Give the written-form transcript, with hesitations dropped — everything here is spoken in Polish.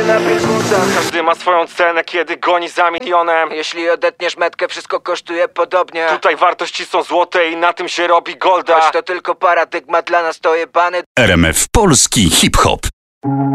na billboardach. Każdy ma swoją cenę, kiedy goni za milionem. Jeśli odetniesz metkę, wszystko kosztuje podobnie. Tutaj wartości są złote i na tym się robi golda. Choć to tylko paradygmat, dla nas to jebany RMF Polski Hip Hop.